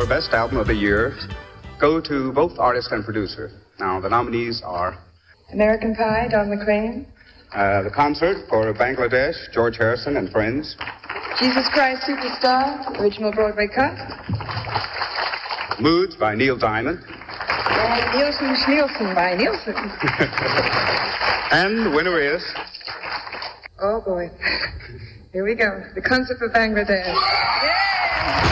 for Best Album of the Year go to both artist and producer. Now, the nominees are American Pie, Don McLean. The Concert for Bangladesh, George Harrison and Friends. Jesus Christ Superstar, original Broadway cut. Moods by Neil Diamond. And Nielsen by Nielsen. And the winner is... Oh, boy. Here we go. The Concert for Bangladesh. Yeah!